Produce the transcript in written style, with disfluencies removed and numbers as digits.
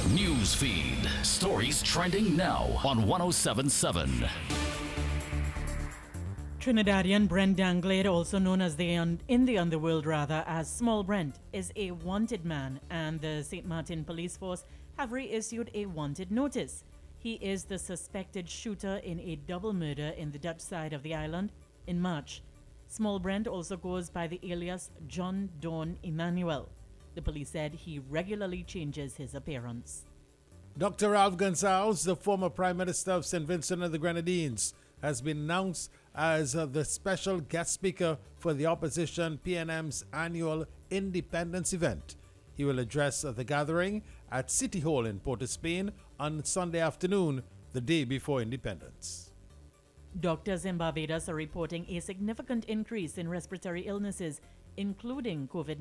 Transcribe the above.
News feed. Stories trending now on 1077. Trinidadian Brent Danglade, also known as in the underworld as Small Brent, is a wanted man, and the St. Martin Police Force have reissued a wanted notice. He is the suspected shooter in a double murder in the Dutch side of the island in March. Small Brent also goes by the alias John Dawn Emmanuel. The police said he regularly changes his appearance. Dr. Ralph Gonsalves, the former Prime Minister of St. Vincent and the Grenadines, has been announced as the special guest speaker for the opposition PNM's annual Independence event. He will address the gathering at City Hall in Port of Spain on Sunday afternoon, the day before independence. Doctors in Barbados are reporting a significant increase in respiratory illnesses, including COVID-19.